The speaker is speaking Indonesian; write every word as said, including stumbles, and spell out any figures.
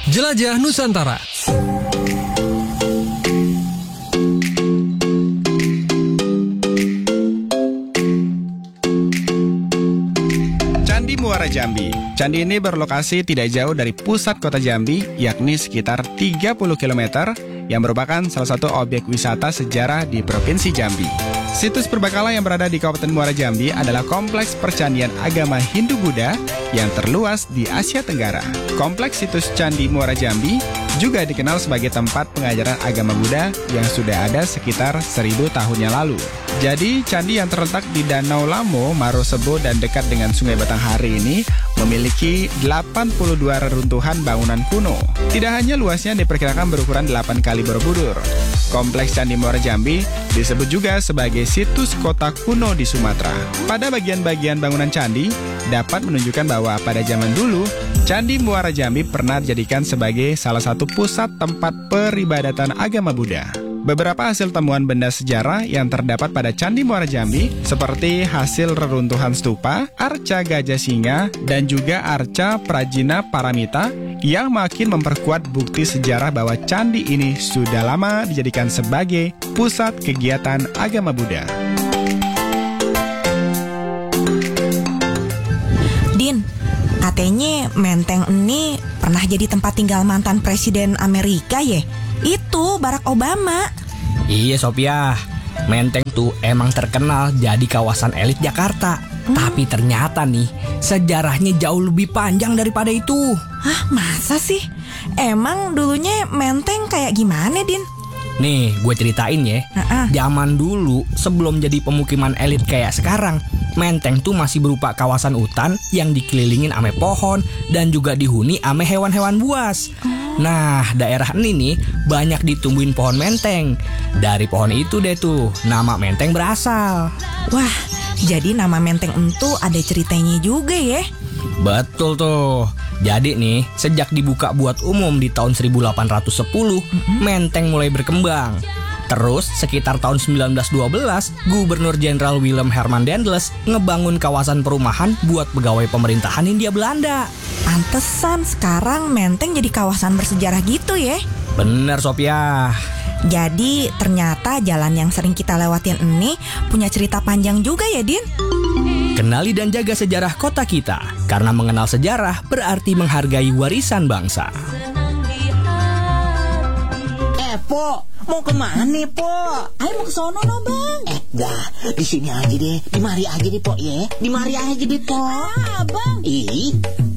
Jelajah Nusantara. Candi Muara Jambi. Candi ini berlokasi tidak jauh dari pusat kota Jambi, yakni sekitar tiga puluh kilometer, yang merupakan salah satu objek wisata sejarah di Provinsi Jambi. Situs purbakala yang berada di Kabupaten Muara Jambi adalah kompleks percandian agama Hindu-Buddha yang terluas di Asia Tenggara. Kompleks situs Candi Muara Jambi juga dikenal sebagai tempat pengajaran agama Buddha yang sudah ada sekitar seribu tahun yang lalu. Jadi, candi yang terletak di Danau Lamo, Marosebo, dan dekat dengan Sungai Batanghari ini memiliki delapan puluh dua reruntuhan bangunan kuno. Tidak hanya luasnya diperkirakan berukuran delapan kali Borobudur, kompleks Candi Muara Jambi disebut juga sebagai situs kota kuno di Sumatera. Pada bagian-bagian bangunan candi dapat menunjukkan bahwa pada zaman dulu Candi Muara Jambi pernah dijadikan sebagai salah satu pusat tempat peribadatan agama Buddha. Beberapa hasil temuan benda sejarah yang terdapat pada Candi Muara Jambi seperti hasil reruntuhan stupa, arca gajah singa, dan juga arca Prajina Paramita yang makin memperkuat bukti sejarah bahwa candi ini sudah lama dijadikan sebagai pusat kegiatan agama Buddha. Din, katanya Menteng ini pernah jadi tempat tinggal mantan Presiden Amerika ya? Itu Barack Obama. Iya Sophia, Menteng tuh emang terkenal jadi kawasan elit Jakarta. Hmm. Tapi ternyata nih, sejarahnya jauh lebih panjang daripada itu. Hah, masa sih? Emang dulunya Menteng kayak gimana, Din? Nih, gue ceritain ya. Uh-uh. Zaman dulu, sebelum jadi pemukiman elit kayak sekarang, Menteng tuh masih berupa kawasan hutan yang dikelilingin ame pohon dan juga dihuni ame hewan-hewan buas. Oh. Nah, daerah ini nih banyak ditumbuhin pohon menteng. Dari pohon itu deh tuh nama Menteng berasal. Wah, jadi nama Menteng itu ada ceritanya juga ya? Betul tuh. Jadi nih, sejak dibuka buat umum di tahun seribu delapan ratus sepuluh, mm-hmm. Menteng mulai berkembang. Terus, sekitar tahun sembilan belas dua belas, Gubernur Jenderal Willem Herman Daendels ngebangun kawasan perumahan buat pegawai pemerintahan Hindia Belanda. Pantesan sekarang Menteng jadi kawasan bersejarah gitu ya? Bener, Sophia. Jadi, ternyata jalan yang sering kita lewatin ini punya cerita panjang juga ya, Din? Kenali dan jaga sejarah kota kita, karena mengenal sejarah berarti menghargai warisan bangsa. Eh, Po, mau kemana nih, Po? Ayo mau ke sono no, Bang. Eh, dah, di sini aja deh, di mari aja deh, Po, ya. Di mari aja deh, Po. Ah, Bang. Ih.